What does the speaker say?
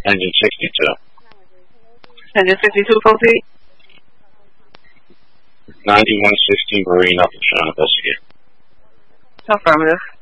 Engine 62. Engine 62, 4P? 9116 Marine up in Sean investigate. Affirmative.